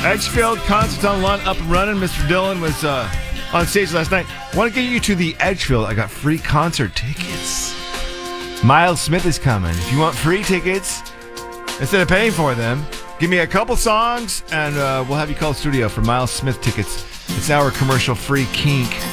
Edgefield concert on up and running. Mr. Dillon was on stage last night. Want to get you to the Edgefield. I got free concert tickets. Miles Smith is coming. If you want free tickets, instead of paying for them, give me a couple songs and we'll have you call the studio for Miles Smith tickets. It's our commercial-free kink.